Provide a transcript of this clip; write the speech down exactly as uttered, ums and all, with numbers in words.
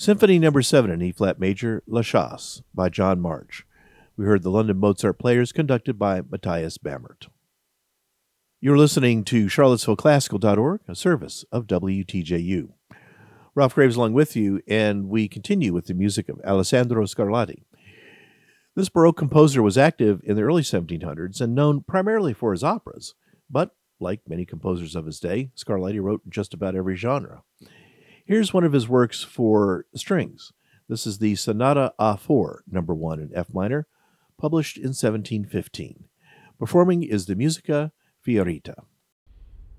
Symphony Number Seven in E-flat major, La Chasse by John March. We heard the London Mozart Players conducted by Matthias Bammert. You're listening to Charlottesville Classical dot org, a service of W T J U. Ralph Graves along with you, and we continue with the music of Alessandro Scarlatti. This Baroque composer was active in the early seventeen hundreds and known primarily for his operas, but like many composers of his day, Scarlatti wrote in just about every genre. Here's one of his works for strings. This is the Sonata A four, number one in F minor, published in seventeen fifteen. Performing is the Musica Fiorita.